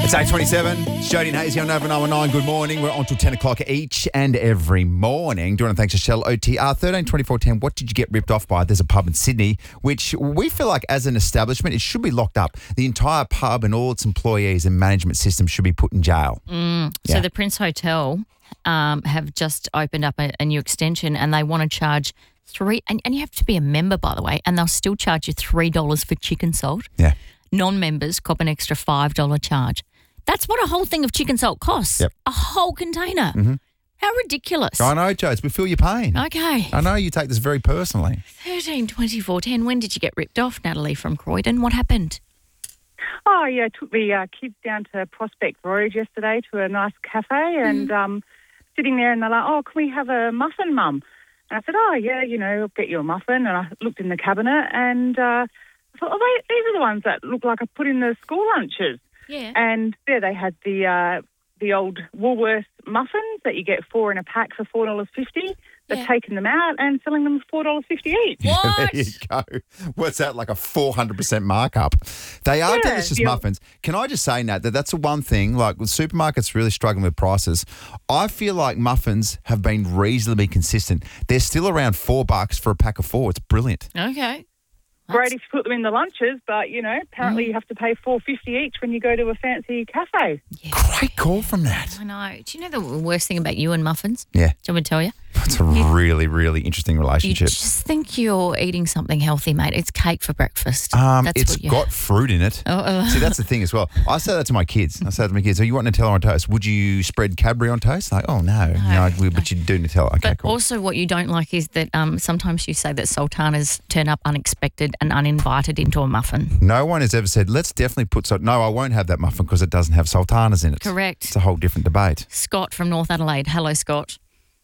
It's 8:27. It's Jody and Hazy on Nova 919. Good morning. We're on till 10 o'clock each and every morning. Doing it thanks to Shell OTR 132410. What did you get ripped off by? There's a pub in Sydney, which we feel like as an establishment, it should be locked up. The entire pub and all its employees and management system should be put in jail. So the Prince Hotel have just opened up a new extension and they want to charge and you have to be a member, by the way, and they'll still charge you $3 for chicken salt. Yeah. Non-members cop an extra $5 charge. That's what a whole thing of chicken salt costs. Yep. A whole container. How ridiculous. I know, Jodes. We feel your pain. Okay. I know you take this very personally. 13-24-10. When did you get ripped off, Natalie from Croydon? What happened? Oh, yeah, I took the kids down to Prospect Road yesterday to a nice cafe and sitting there and they're like, oh, can we have a muffin, Mum? And I said, oh, yeah, I'll get you a muffin. And I looked in the cabinet and I thought, oh, these are the ones that look like I put in the school lunches. Yeah. And there they had the old Woolworths muffins that you get 4 in a pack for $4.50. They've taken them out and selling them for $4.50 each. What? There you go. What's that, like a 400% markup? They are delicious muffins. Can I just say, Nat, that's the one thing, like with supermarkets really struggling with prices, I feel like muffins have been reasonably consistent. They're still around $4 for a pack of 4. It's brilliant. Okay. Great if you put them in the lunches, but, apparently you have to pay $4.50 each when you go to a fancy cafe. Yeah. Great call from Nat. I know. Do you know the worst thing about you and muffins? Yeah. Do you want me to tell you? It's a really, really interesting You relationship. just think you're eating something healthy, mate. It's cake for breakfast. That's It's what you got fruit in it. See, that's the thing as well. I say that to my kids. I say to my kids, you want Nutella on toast? Would you spread Cadbury on toast? Like, oh, no. But you do Nutella. Okay, But cool. also what you don't like is that sometimes you say that sultanas turn up unexpected and uninvited into a muffin. No one has ever said, let's definitely put salt. No, I won't have that muffin because it doesn't have sultanas in it. Correct. It's a whole different debate. Scott from North Adelaide. Hello, Scott.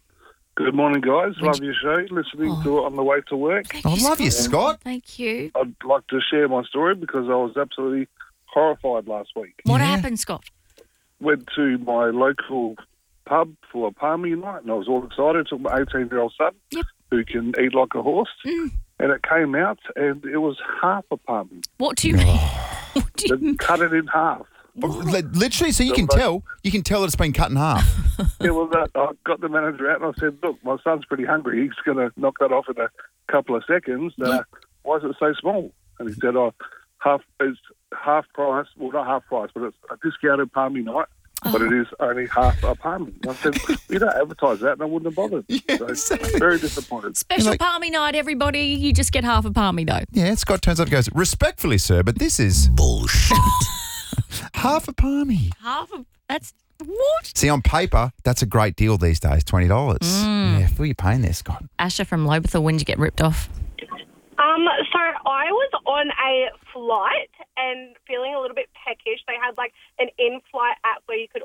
Good morning, guys. Love your show. Listening to it on the way to work. I love you, Scott. Thank you. I'd like to share my story because I was absolutely horrified last week. What happened, Scott? Went to my local pub for a palmy night and I was all excited. Took my 18-year-old son, who can eat like a horse, and it came out and it was half a palmy. What do you mean? What do you They cut it in half. Literally, so you can tell that it's been cut in half. I got the manager out and I said, look, my son's pretty hungry. He's going to knock that off in a couple of seconds. Why is it so small? And he said, it's half price. Well, not half price, but it's a discounted palmy night. But it is only half a palmy. I said, you don't advertise that, and I wouldn't have bothered. So, very disappointed. Special palmy night, everybody. You just get half a palmy, though. Yeah, Scott turns up and goes, respectfully, sir, but this is bullshit. Half a palmy. That's what? See, on paper, that's a great deal these days, $20. Yeah, feel your pain there, Scott. Asha from Lobethal, when did you get ripped off? So I was on a flight and feeling a little bit peckish. They had like an in-flight app where you could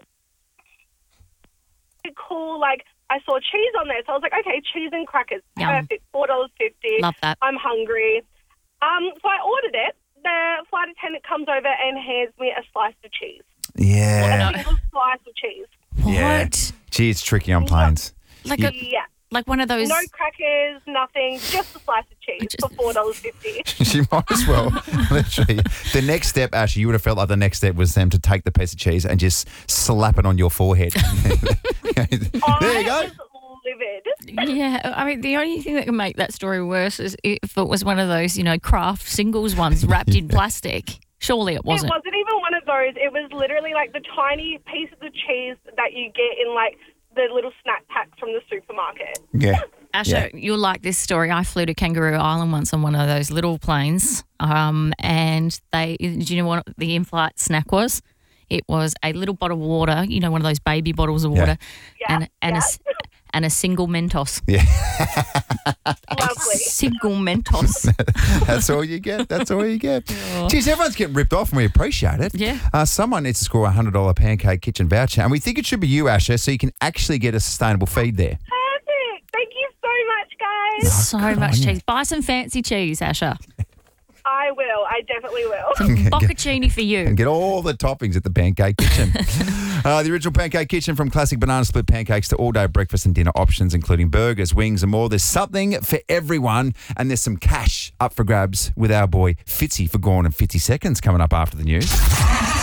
call, I saw cheese on there. So I was like, okay, cheese and crackers. Yum. Perfect, $4.50. Love that. I'm hungry. So I ordered it. The flight attendant comes over and hands me a slice of cheese. Yeah. A single slice of cheese. What? Yeah. Gee, it's tricky on planes. Like one of those... No crackers, nothing, just a slice of cheese for $4.50. She might as well. Literally. The next step, Ashley, you would have felt like the next step was them to take the piece of cheese and just slap it on your forehead. There you go. I was livid. Yeah, I mean, the only thing that can make that story worse is if it was one of those, craft singles ones wrapped in plastic. Surely it wasn't. It wasn't even one of those. It was literally like the tiny pieces of cheese that you get in the little snack packs from the supermarket. Yeah. Asha, you'll like this story. I flew to Kangaroo Island once on one of those little planes, and do you know what the in-flight snack was? It was a little bottle of water, one of those baby bottles of water, and a single Mentos. Yeah. Lovely. Single Mentos. That's all you get. That's all you get. Geez, everyone's getting ripped off and we appreciate it. Yeah. Someone needs to score a $100 Pancake Kitchen voucher, and we think it should be you, Asha, so you can actually get a sustainable feed there. Perfect. Thank you so much, guys. So much cheese. Buy some fancy cheese, Asha. I will. I definitely will. Some bocconcini for you. And get all the toppings at the Pancake Kitchen. The original Pancake Kitchen, from classic banana split pancakes to all-day breakfast and dinner options, including burgers, wings and more. There's something for everyone, and there's some cash up for grabs with our boy Fitzy for Gone in 50 Seconds coming up after the news.